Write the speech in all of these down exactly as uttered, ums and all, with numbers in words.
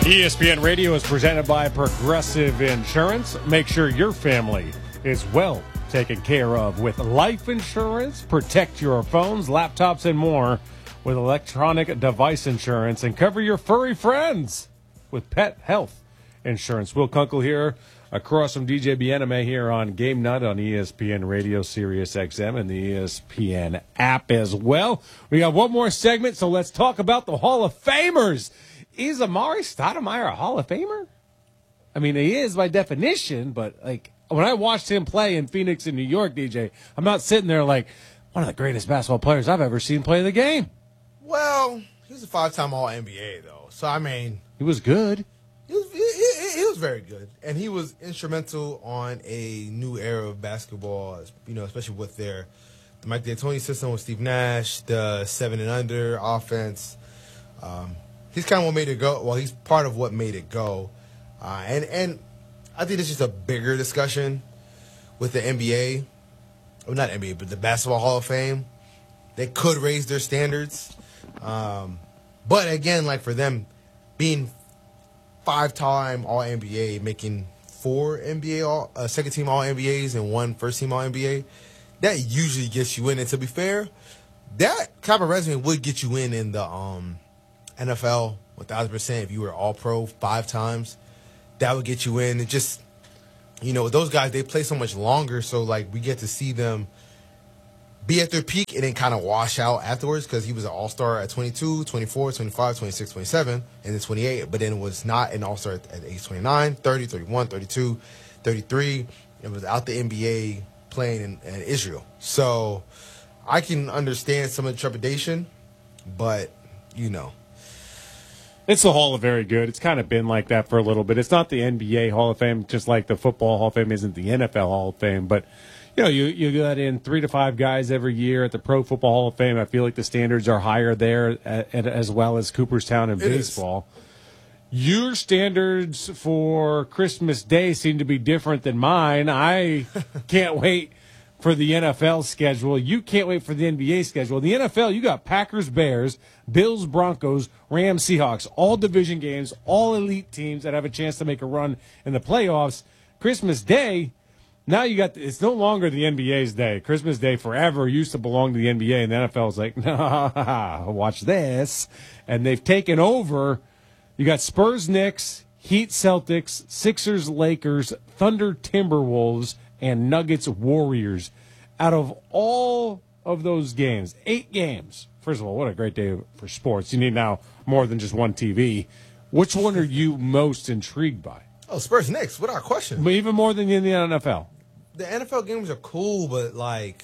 E S P N Radio is presented by Progressive Insurance. Make sure your family is well taken care of with life insurance. Protect your phones, laptops, and more with electronic device insurance. And cover your furry friends with pet health insurance. Will Kunkel here across from D J Bieneme here on Game Night on E S P N Radio, Sirius X M, and the E S P N app as well. We got one more segment, so let's talk about the Hall of Famers. Is Amari Stoudemire a Hall of Famer? I mean, he is by definition, but like when I watched him play in Phoenix and New York, D J, I'm not sitting there like one of the greatest basketball players I've ever seen play the game. Well, he was a five-time All N B A, though. So, I mean... He was good. He was, he, he, he was very good. And he was instrumental on a new era of basketball, you know, especially with their the Mike D'Antoni system with Steve Nash, the seven and under offense. Um, he's kind of what made it go. Well, he's part of what made it go. Uh, and, and I think it's just a bigger discussion with the N B A. Well, not N B A, but the Basketball Hall of Fame. They could raise their standards. Um, but, again, like for them being five-time All N B A, making four N B A all, uh, second-team All N B As and one first-team All N B A, that usually gets you in. And to be fair, that type of resume would get you in in the um, N F L one thousand percent if you were All-Pro five times. That would get you in. It just, you know, those guys, they play so much longer, so, like, we get to see them be at their peak and then kind of wash out afterwards because he was an all-star at twenty-two, twenty-four, twenty-five, twenty-six, twenty-seven, and then twenty-eight, but then was not an all-star at, at age twenty-nine, thirty, thirty-one, thirty-two, thirty-three, and was out the N B A playing in, in Israel. So I can understand some of the trepidation, but, you know. It's the Hall of Very Good. It's kind of been like that for a little bit. It's not the N B A Hall of Fame, just like the Football Hall of Fame isn't the N F L Hall of Fame, but you know, you, you got in three to five guys every year at the Pro Football Hall of Fame. I feel like the standards are higher there at, at, as well as Cooperstown in baseball. Is. Your standards for Christmas Day seem to be different than mine. I can't wait for the N F L schedule. You can't wait for the N B A schedule. In the N F L, you got Packers, Bears, Bills, Broncos, Rams, Seahawks, all division games, all elite teams that have a chance to make a run in the playoffs. Christmas Day, now you got, it's no longer the N B A's day. Christmas Day forever used to belong to the N B A, and the N F L is like, nah, watch this. And they've taken over. You got Spurs, Knicks, Heat, Celtics, Sixers, Lakers, Thunder, Timberwolves, and Nuggets, Warriors. Out of all of those games, eight games, first of all, what a great day for sports. You need now more than just one T V. Which one are you most intrigued by? Oh, Spurs, Knicks, without question. But even more than in the N F L. The N F L games are cool, but, like,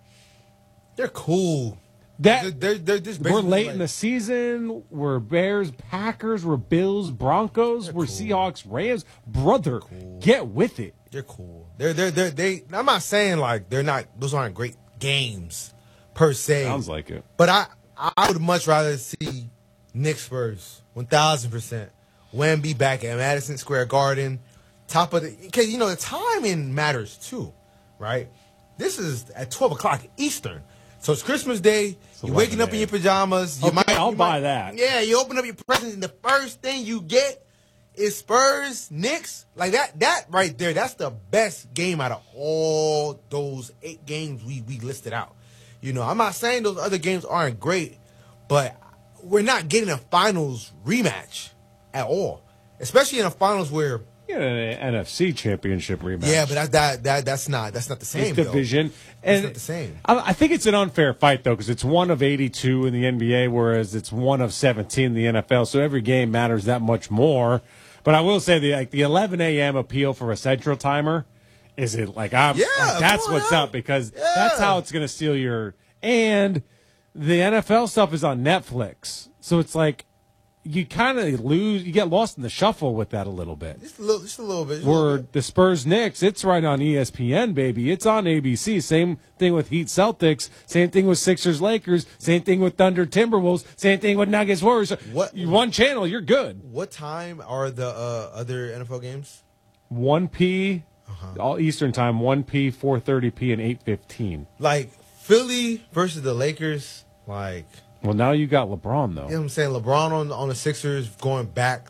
they're cool. That they're, they're, they're we're late like, in the season. We're Bears, Packers. We're Bills, Broncos. We're cool. Seahawks, Rams. Brother, cool. Get with it. They're cool. They're they're they're they. I'm not saying like they're not. Those aren't great games per se. Sounds like it. But I I would much rather see Knicks Spurs one thousand percent. Wemby back at Madison Square Garden, top of the because you know the timing matters too, right? This is at twelve o'clock Eastern. So it's Christmas Day. It's you're waking up in your pajamas. You okay, might, I'll you buy might, that. Yeah, you open up your presents, and the first thing you get is Spurs, Knicks. Like that, that right there, that's the best game out of all those eight games we, we listed out. You know, I'm not saying those other games aren't great, but we're not getting a finals rematch at all. Especially in a finals where yeah, an N F C championship rematch. Yeah, but that that, that that's not that's not the same. It's division. Though. And it's not the same. I, I think it's an unfair fight though, because it's one of eighty-two in the N B A, whereas it's one of seventeen in the N F L. So every game matters that much more. But I will say the like the eleven a.m. appeal for a Central timer is it like I'm yeah, like, that's what's up because yeah. that's how it's going to steal your and the N F L stuff is on Netflix, so it's like. You kind of lose, you get lost in the shuffle with that a little bit. Just a little, just a little bit. Where the Spurs Knicks, it's right on E S P N, baby. It's on A B C. Same thing with Heat Celtics. Same thing with Sixers Lakers. Same thing with Thunder Timberwolves. Same thing with Nuggets Warriors. What one channel, you're good. What time are the uh, other N F L games? one p, uh-huh. all Eastern time. one p, four thirty p, and eight fifteen. Like Philly versus the Lakers, like. Well, now you got LeBron, though. You know what I'm saying? LeBron on, on the Sixers going back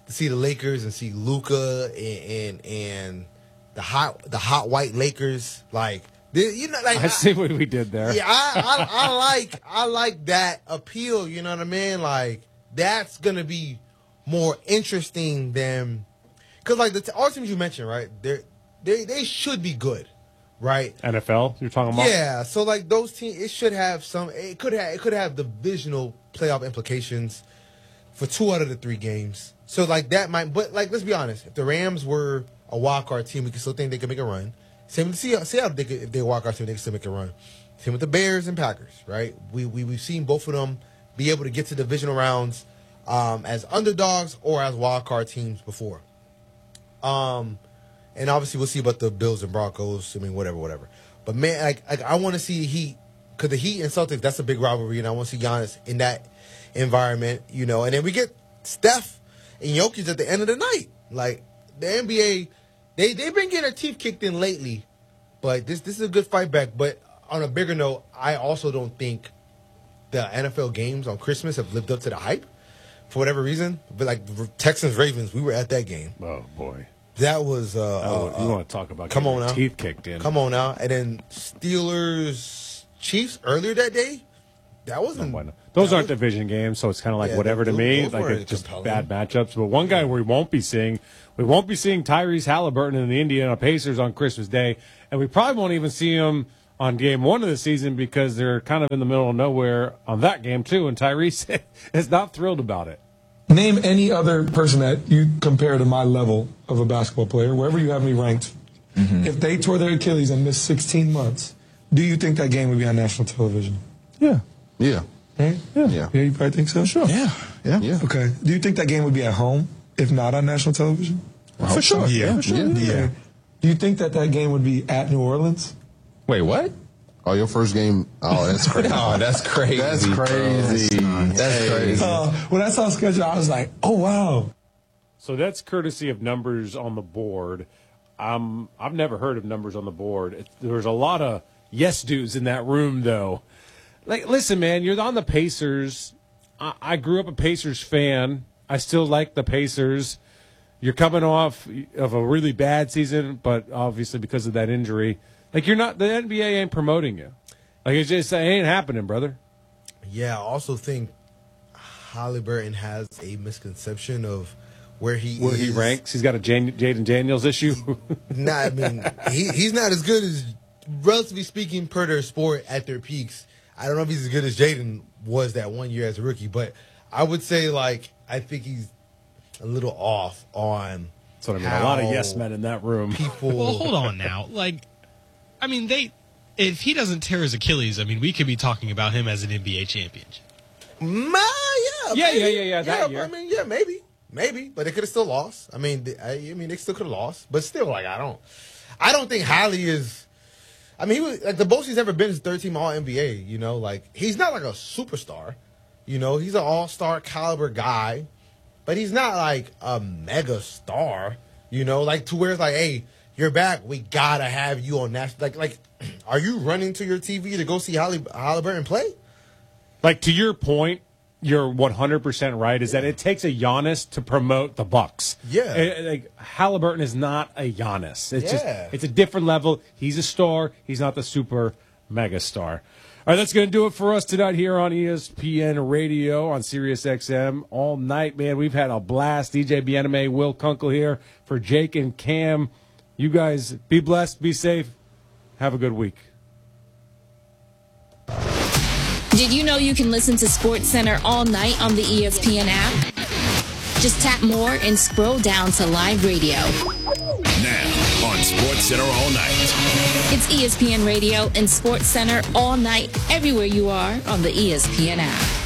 to see the Lakers and see Luka and and, and the hot the hot white Lakers, like you know, like I see what we did there. Yeah, I, I I like I like that appeal. You know what I mean? Like that's gonna be more interesting than because like the all teams you mentioned, right? They they they should be good, right? N F L, you're talking about? Yeah. So like those teams, it should have some. It could have it could have divisional playoff implications for two out of the three games. So like that might, but like let's be honest, if the Rams were a wild card team, we could still think they could make a run. Same with Seattle. Seattle they could, if they wild card team, they could still make a run. Same with the Bears and Packers, right? We we we've seen both of them be able to get to divisional rounds um, as underdogs or as wild card teams before. Um, and obviously we'll see about the Bills and Broncos. I mean, whatever, whatever. But man, like, like I want to see Heat because the Heat and Celtics, that's a big rivalry, and I want to see Giannis in that environment, you know. And then we get Steph and Jokic at the end of the night. Like the N B A, they they've been getting their teeth kicked in lately, but this this is a good fight back. But on a bigger note, I also don't think the N F L games on Christmas have lived up to the hype for whatever reason. But like Texans Ravens, we were at that game. Oh boy, that was uh, oh, uh you want to talk about come on your now. teeth kicked in? Come on now, and then Steelers Chiefs earlier that day. That wasn't. No, those that aren't was, division games, so it's kind of like Yeah, whatever to those- me. those Like weren't it's just compelling. bad matchups. But one guy we won't be seeing, we won't be seeing Tyrese Halliburton in the Indiana Pacers on Christmas Day, and we probably won't even see him on game one of the season because they're kind of in the middle of nowhere on that game too. And Tyrese is not thrilled about it. Name any other person that you compare to my level of a basketball player, wherever you have me ranked. Mm-hmm. If they tore their Achilles and missed sixteen months, do you think that game would be on national television? Yeah. Yeah. Right? Yeah. Yeah, you probably think so? Sure. Yeah. Yeah. Yeah. Okay. Do you think that game would be at home if not on national television? For sure. Yeah. For sure. Yeah. Yeah. Do you think that that game would be at New Orleans? Wait, what? Oh, your first game? Oh, that's crazy. Oh, that's crazy. That's crazy. That's crazy. Uh, when I saw schedule, I was like, oh, wow. So that's courtesy of numbers on the board. Um, I've never heard of numbers on the board. It, there's a lot of yes dudes in that room, though. Like, listen, man, you're on the Pacers. I, I grew up a Pacers fan. I still like the Pacers. You're coming off of a really bad season, but obviously because of that injury, like you're not. The N B A ain't promoting you. Like it's just it ain't happening, brother. Yeah, I also think Halliburton has a misconception of where he Where is. he ranks, he's got a Jan- Jaden Daniels issue. Nah, I mean, he, he's not as good as, relatively speaking, per their sport at their peaks. I don't know if he's as good as Jaden was that one year as a rookie, but I would say, like, I think he's a little off on. So I mean, a lot of yes men in that room. People. Well, hold on now. Like, I mean, they. If he doesn't tear his Achilles, I mean, we could be talking about him as an N B A champion. Ma, yeah, Yeah, maybe. yeah, yeah, yeah, that year. I mean, yeah, maybe, maybe, but they could have still lost. I mean, they, I, I mean, they still could have lost, but still, like, I don't, I don't think Hallie is. I mean, he was like the most he's ever been is third team All N B A. You know, like he's not like a superstar. You know, he's an All Star caliber guy, but he's not like a mega star. You know, like to where it's like, hey, you're back. We gotta have you on national. Like, like, are you running to your T V to go see Holly Halliburton play? Like, to your point, you're one hundred percent right, is that it takes a Giannis to promote the Bucks. Yeah. Eh, like, Halliburton is not a Giannis. It's Yeah. just, it's a different level. He's a star. He's not the super mega star. All right, that's going to do it for us tonight here on E S P N Radio on Sirius X M all night, man. We've had a blast. D J Bieneme, Will Kunkel here for Jake and Cam. You guys be blessed, be safe, have a good week. Did you know you can listen to SportsCenter all night on the E S P N app? Just tap more and scroll down to live radio. Now on SportsCenter all night. It's E S P N Radio and SportsCenter all night, everywhere you are on the E S P N app.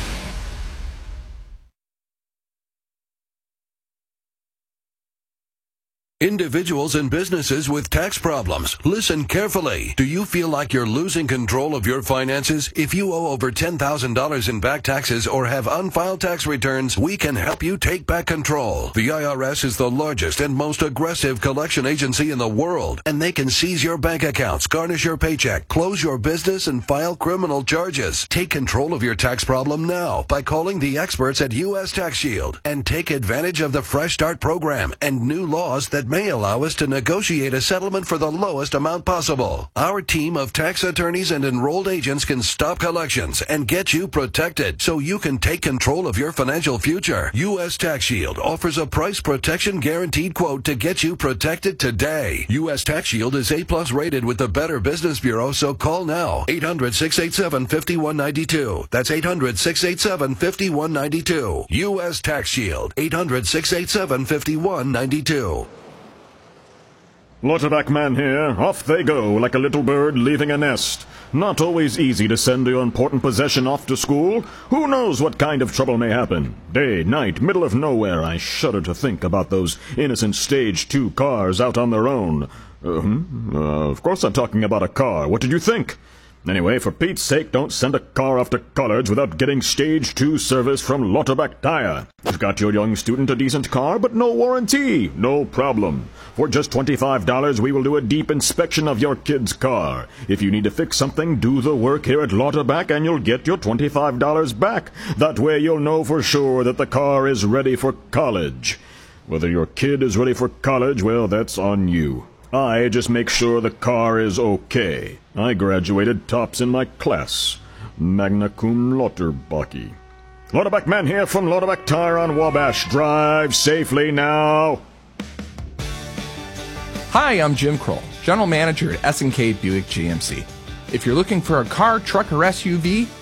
Individuals and businesses with tax problems, listen carefully. Do you feel like you're losing control of your finances? If you owe over ten thousand dollars in back taxes or have unfiled tax returns, we can help you take back control. The I R S is the largest and most aggressive collection agency in the world, and they can seize your bank accounts, garnish your paycheck, close your business, and file criminal charges. Take control of your tax problem now by calling the experts at U S Tax Shield and take advantage of the Fresh Start program and new laws that may allow us to negotiate a settlement for the lowest amount possible. Our team of tax attorneys and enrolled agents can stop collections and get you protected so you can take control of your financial future. U S Tax Shield offers a price protection guaranteed quote to get you protected today. U S Tax Shield is A plus rated with the Better Business Bureau, so call now. eight hundred, six eight seven, five one nine two. That's eight hundred, six eight seven, five one nine two. U S Tax Shield. eight hundred, six eight seven, five one nine two. Lauterbach man here. Off they go like a little bird leaving a nest. Not always easy to send your important possession off to school. Who knows what kind of trouble may happen? Day, night, middle of nowhere. I shudder to think about those innocent stage two cars out on their own. Uh, hmm? uh, of course I'm talking about a car. What did you think? Anyway, for Pete's sake, don't send a car off to college without getting stage two service from Lauterbach Tire. You've got your young student a decent car, but no warranty. No problem. For just twenty-five dollars, we will do a deep inspection of your kid's car. If you need to fix something, do the work here at Lauterbach and you'll get your twenty-five dollars back. That way you'll know for sure that the car is ready for college. Whether your kid is ready for college, well, that's on you. I just make sure the car is okay. I graduated tops in my class. Magna cum Lauterbach. Lauterbach man here from Lauterbach Tire on Wabash. Drive safely now. Hi, I'm Jim Kroll, General Manager at S and K Buick G M C. If you're looking for a car, truck, or S U V,